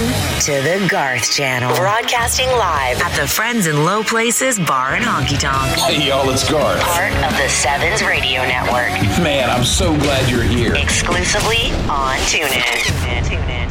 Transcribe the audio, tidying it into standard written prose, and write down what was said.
to the Garth Channel. Broadcasting live at the Friends in Low Places Bar and Honky Tonk. Hey, y'all, it's Garth. Part of the Sevens Radio Network. Man, I'm so glad you're here. Exclusively on TuneIn.